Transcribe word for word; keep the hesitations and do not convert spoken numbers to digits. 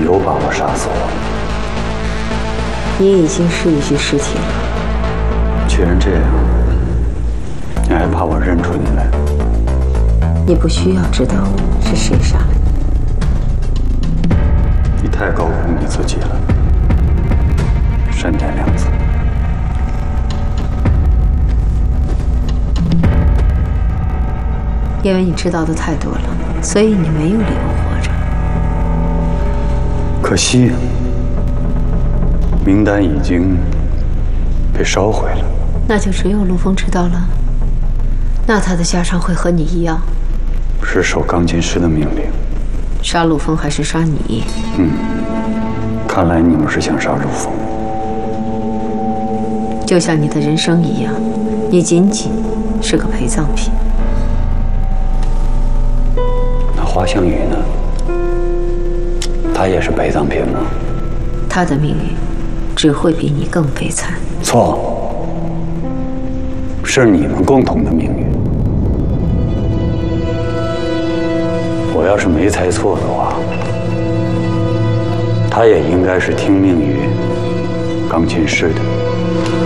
有把握杀死我？ 你已经是一具尸体了。 既然这样，你还怕我认出你来？ 你不需要知道是谁杀了你。 你太高估你自己了，山田凉子。 因为你知道的太多了，所以你没有理由活着。 可惜，名单已经被烧毁了。 那就只有陆枫知道了。那他的下场会和你一样， 是受钢琴师的命令。 杀陆枫还是杀你？ 嗯，看来你们是想杀陆枫。 就像你的人生一样，你仅仅是个陪葬品。 那花香雨呢？他也是陪葬品吗？ 他的命运只会比你更悲惨。 错，是你们共同的命运。我要是没猜错的话，他也应该是听命于钢琴师的。